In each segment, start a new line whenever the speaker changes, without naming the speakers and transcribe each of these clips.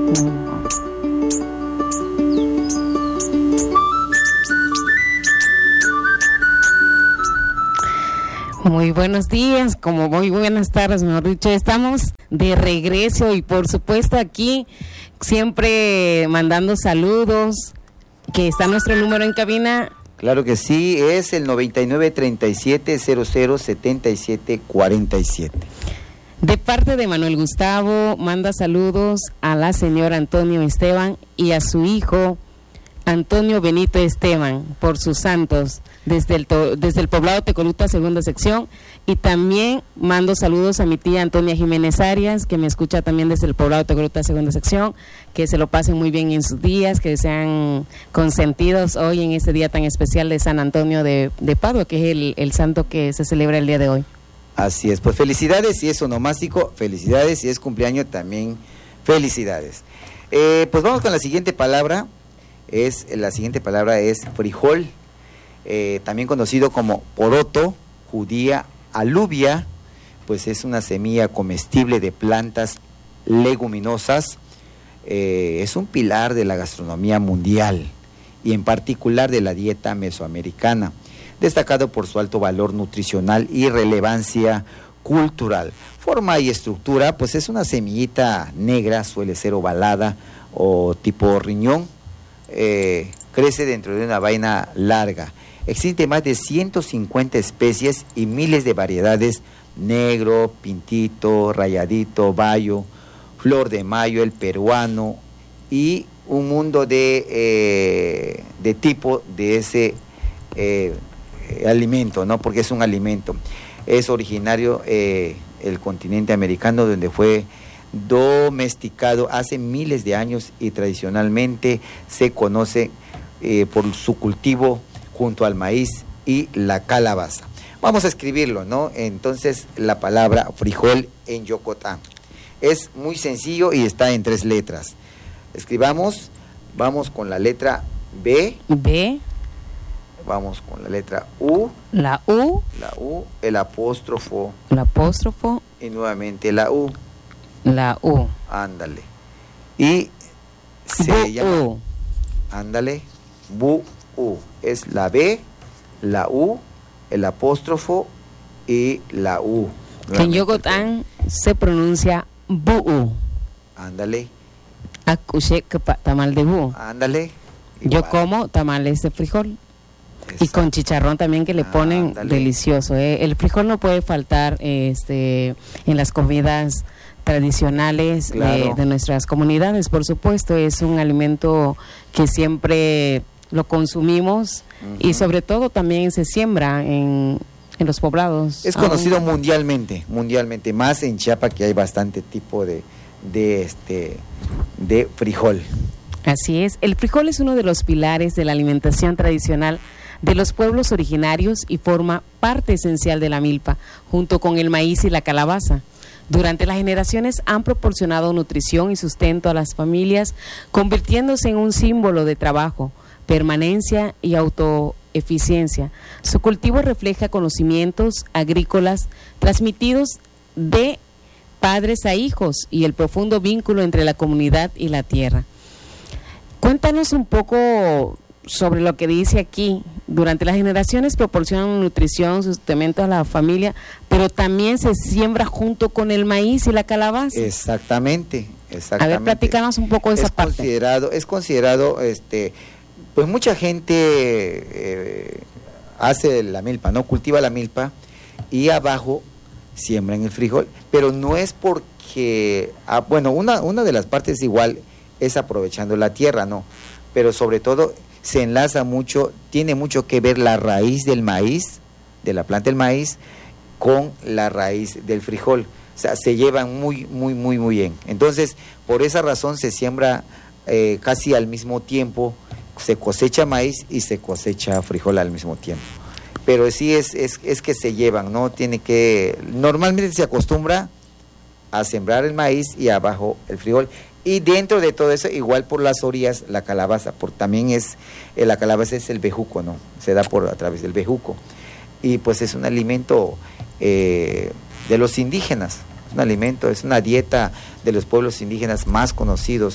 Muy buenos días, como muy buenas tardes, mejor dicho, estamos de regreso y por supuesto aquí siempre mandando saludos, que está nuestro número en cabina.
Claro que sí, es el 9937007747.
De parte de Manuel Gustavo, manda saludos a la señora Antonio Esteban y a su hijo Antonio Benito Esteban por sus santos desde el poblado Tecoluta, segunda sección, y también mando saludos a mi tía Antonia Jiménez Arias, que me escucha también desde el poblado Tecoluta, segunda sección, que se lo pasen muy bien en sus días, que sean consentidos hoy en este día tan especial de San Antonio de Padua, que es el santo que se celebra el día de hoy.
Así es, pues felicidades, si es onomástico, felicidades, si es cumpleaños también felicidades. Pues vamos con la siguiente palabra. La siguiente palabra es frijol, también conocido como poroto, judía, alubia, pues es una semilla comestible de plantas leguminosas, es un pilar de la gastronomía mundial y en particular de la dieta mesoamericana, destacado por su alto valor nutricional y relevancia cultural. Forma y estructura, pues es una semillita negra, suele ser ovalada o tipo riñón. Crece dentro de una vaina larga. Existen más de 150 especies y miles de variedades: negro, pintito, rayadito, bayo, flor de mayo, el peruano, y un mundo de tipo de ese alimento, ¿no? Porque es un alimento. Es originario el continente americano, donde fue domesticado hace miles de años y tradicionalmente se conoce por su cultivo junto al maíz y la calabaza. Vamos a escribirlo, ¿no? Entonces, la palabra frijol en Yokotá es muy sencillo y está en 3 letras. Escribamos, vamos con la letra B.
B.
Vamos con la letra U.
La U.
La U, el apóstrofo.
El apóstrofo.
Y nuevamente la U.
La U.
Ándale. Y se llama. Ándale. Bu-U. Es la B, la U, el apóstrofo y la U.
Que en Yokotán se pronuncia Bu-U.
Ándale.
Acuche tamal de búho.
Ándale.
Yo como tamales de frijol. Exacto. Y con chicharrón también, que le ponen delicioso. El frijol no puede faltar en las comidas tradicionales, claro, de nuestras comunidades. Por supuesto, es un alimento que siempre lo consumimos, y sobre todo también se siembra en los poblados.
Es conocido mundialmente, más en Chiapas, que hay bastante tipo de frijol.
Así es, el frijol es uno de los pilares de la alimentación tradicional de los pueblos originarios y forma parte esencial de la milpa, junto con el maíz y la calabaza. Durante las generaciones han proporcionado nutrición y sustento a las familias, convirtiéndose en un símbolo de trabajo, permanencia y autoeficiencia. Su cultivo refleja conocimientos agrícolas transmitidos de padres a hijos y el profundo vínculo entre la comunidad y la tierra. Cuéntanos un poco sobre lo que dice aquí. Durante las generaciones proporcionan nutrición, sustento a la familia, pero también se siembra junto con el maíz y la calabaza.
Exactamente.
A ver, platícanos un poco de esa parte.
Es considerado, pues mucha gente hace la milpa, ¿no? Cultiva la milpa y abajo siembran el frijol, pero no es porque, bueno, una de las partes igual es aprovechando la tierra, ¿no? Pero sobre todo se enlaza mucho, tiene mucho que ver la raíz del maíz, de la planta del maíz, con la raíz del frijol. O sea, se llevan muy bien. Entonces, por esa razón se siembra casi al mismo tiempo, se cosecha maíz y se cosecha frijol al mismo tiempo. Pero sí es que se llevan, ¿no? Normalmente se acostumbra a sembrar el maíz y abajo el frijol. Y dentro de todo eso, igual por las orillas, la calabaza, también la calabaza es el bejuco, ¿no? Se da a través del bejuco. Y pues es un alimento de los indígenas, es una dieta de los pueblos indígenas más conocidos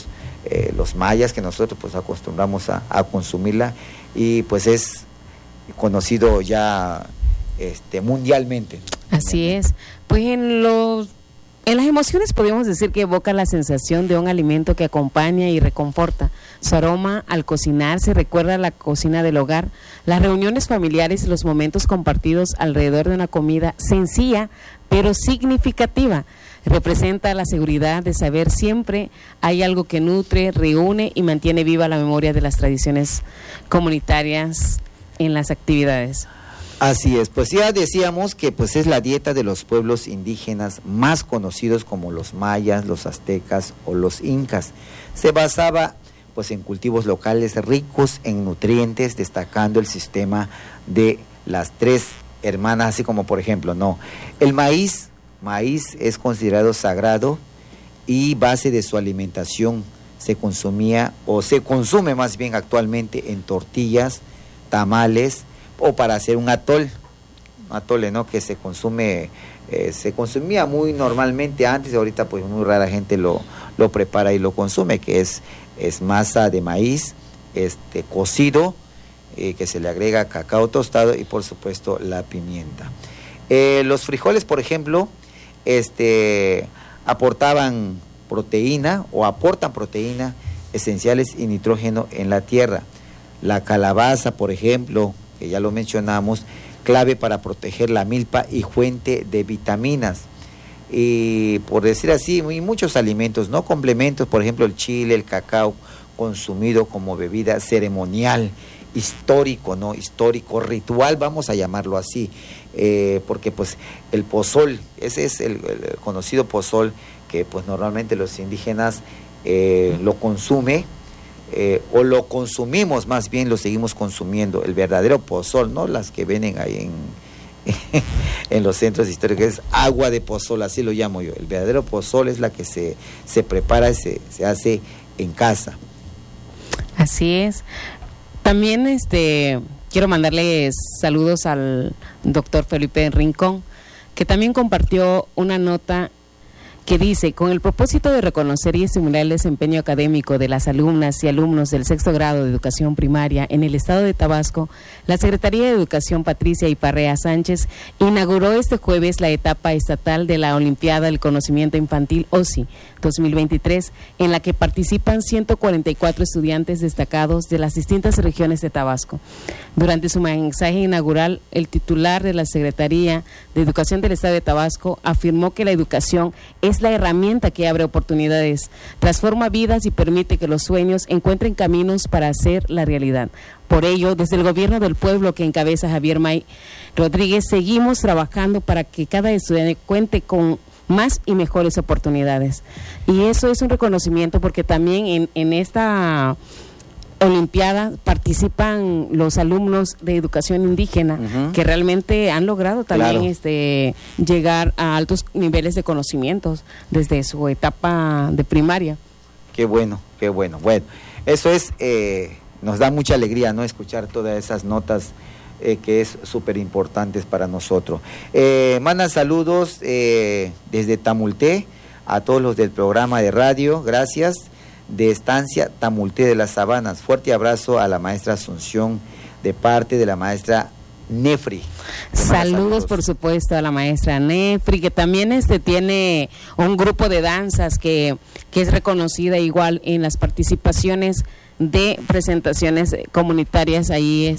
los mayas, que nosotros pues acostumbramos a consumirla, y pues es conocido ya mundialmente.
Así es. Pues en las emociones podríamos decir que evoca la sensación de un alimento que acompaña y reconforta. Su aroma al cocinar se recuerda a la cocina del hogar, las reuniones familiares y los momentos compartidos alrededor de una comida sencilla pero significativa. Representa la seguridad de saber siempre hay algo que nutre, reúne y mantiene viva la memoria de las tradiciones comunitarias en las actividades.
Así es, pues ya decíamos que pues es la dieta de los pueblos indígenas más conocidos como los mayas, los aztecas o los incas. Se basaba pues en cultivos locales ricos en nutrientes, destacando el sistema de las 3 hermanas, así como por ejemplo, el maíz es considerado sagrado y base de su alimentación. Se consumía o se consume más bien actualmente en tortillas, tamales, o para hacer un atole, que se consume, se consumía muy normalmente antes, ahorita pues muy rara gente lo prepara y lo consume, que es masa de maíz cocido, que se le agrega cacao tostado y por supuesto la pimienta. Los frijoles, por ejemplo, aportan proteína esenciales y nitrógeno en la tierra. La calabaza, por ejemplo, que ya lo mencionamos, clave para proteger la milpa y fuente de vitaminas. Y por decir así, y muchos alimentos, complementos, por ejemplo el chile, el cacao, consumido como bebida ceremonial, histórico, ritual, vamos a llamarlo así, porque pues el pozol, ese es el conocido pozol que pues normalmente los indígenas lo consumen, o lo consumimos, más bien lo seguimos consumiendo, el verdadero pozol, no las que venden ahí en los centros históricos, es agua de pozol, así lo llamo yo. El verdadero pozol es la que se prepara, se hace en casa.
Así es. También quiero mandarles saludos al doctor Felipe Rincón, que también compartió una nota que dice: con el propósito de reconocer y estimular el desempeño académico de las alumnas y alumnos del 6º grado de educación primaria en el estado de Tabasco, la Secretaría de Educación Patricia Iparrea Sánchez inauguró este jueves la etapa estatal de la Olimpiada del Conocimiento Infantil OSI 2023, en la que participan 144 estudiantes destacados de las distintas regiones de Tabasco. Durante su mensaje inaugural, el titular de la Secretaría de Educación del estado de Tabasco afirmó que la educación es la herramienta que abre oportunidades, transforma vidas y permite que los sueños encuentren caminos para hacer la realidad. Por ello, desde el gobierno del pueblo que encabeza Javier May Rodríguez, seguimos trabajando para que cada estudiante cuente con más y mejores oportunidades. Y eso es un reconocimiento porque también en esta Olimpiada participan los alumnos de educación indígena, que realmente han logrado también llegar a altos niveles de conocimientos desde su etapa de primaria.
Qué bueno. Bueno, eso es, nos da mucha alegría, ¿no?, escuchar todas esas notas que es súper importantes para nosotros. Mandan saludos desde Tamulté a todos los del programa de radio, gracias. De Estancia Tamulté de las Sabanas. Fuerte abrazo a la maestra Asunción de parte de la maestra Nefri.
Saludos, por supuesto, a la maestra Nefri, que también tiene un grupo de danzas que es reconocida igual en las participaciones de presentaciones comunitarias. Ahí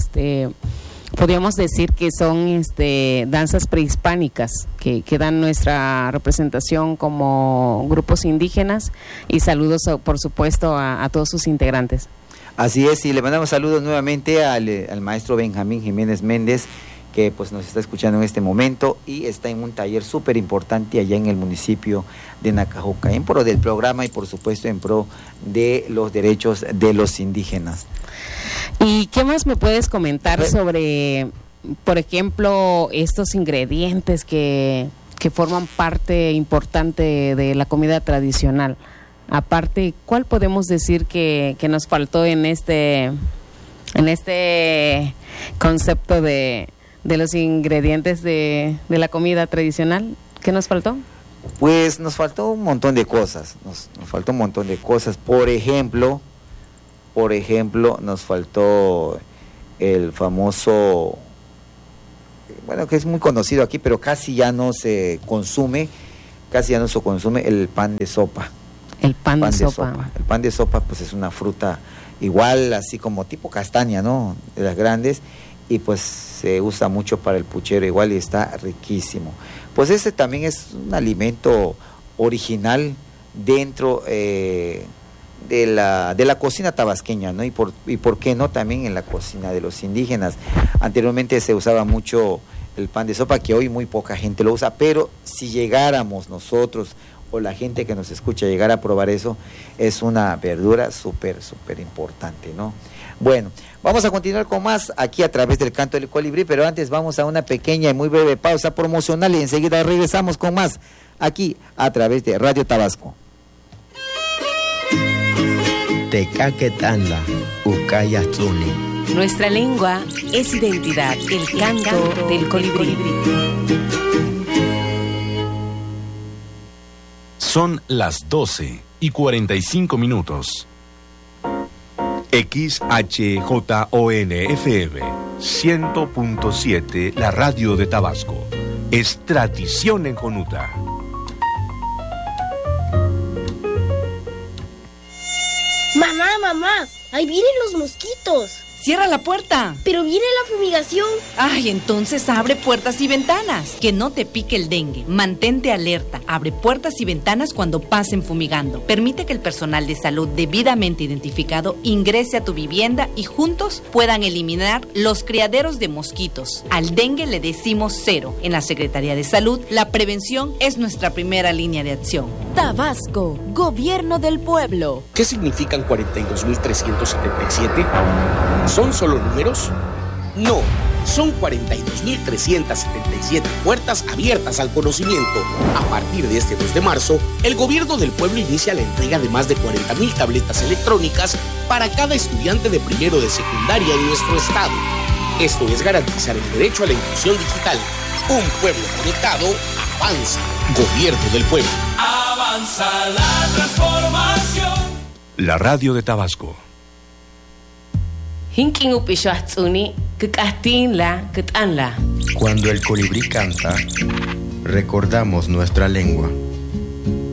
podríamos decir que son danzas prehispánicas que dan nuestra representación como grupos indígenas, y saludos por supuesto a todos sus integrantes.
Así es, y le mandamos saludos nuevamente al maestro Benjamín Jiménez Méndez, que pues nos está escuchando en este momento y está en un taller súper importante allá en el municipio de Nacajuca, en pro del programa y por supuesto en pro de los derechos de los indígenas.
¿Y qué más me puedes comentar sobre, por ejemplo, estos ingredientes que forman parte importante de la comida tradicional? Aparte, ¿cuál podemos decir que nos faltó en este concepto de los ingredientes de la comida tradicional? ¿Qué nos faltó?
Pues nos faltó un montón de cosas, nos faltó un montón de cosas. Por ejemplo, nos faltó el famoso, bueno, que es muy conocido aquí, pero casi ya no se consume, el pan de sopa.
El pan de sopa.
El pan de sopa, pues es una fruta igual, así como tipo castaña, ¿no? De las grandes, y pues se usa mucho para el puchero igual y está riquísimo. Pues ese también es un alimento original dentro de la cocina tabasqueña, ¿no? Y por qué no también en la cocina de los indígenas. Anteriormente se usaba mucho el pan de sopa, que hoy muy poca gente lo usa, pero si llegáramos nosotros o la gente que nos escucha llegar a probar eso, es una verdura súper importante, ¿no? Bueno, vamos a continuar con más aquí a través del Canto del Colibrí, pero antes vamos a una pequeña y muy breve pausa promocional y enseguida regresamos con más aquí a través de Radio Tabasco.
Tecaquetanda, Ucayatzuni.
Nuestra lengua es identidad, el canto del colibrí.
Son las 12:45. XHJON-FM 100.7, la radio de Tabasco. Es tradición en Jonuta.
Mamá, ahí vienen los mosquitos.
¡Cierra la puerta!
Pero viene la fumigación.
Ay, entonces abre puertas y ventanas. Que no te pique el dengue. Mantente alerta. Abre puertas y ventanas cuando pasen fumigando. Permite que el personal de salud debidamente identificado ingrese a tu vivienda y juntos puedan eliminar los criaderos de mosquitos. Al dengue le decimos cero. En la Secretaría de Salud, la prevención es nuestra primera línea de acción.
Tabasco, Gobierno del Pueblo.
¿Qué significan 42.377? ¿Son solo números? No, son 42.377 puertas abiertas al conocimiento. A partir de este 2 de marzo, el Gobierno del Pueblo inicia la entrega de más de 40.000 tabletas electrónicas para cada estudiante de primero de secundaria en nuestro estado. Esto es garantizar el derecho a la inclusión digital. Un pueblo conectado avanza. Gobierno del Pueblo.
Avanza la transformación.
La radio de Tabasco.
Cuando el colibrí canta, recordamos nuestra lengua.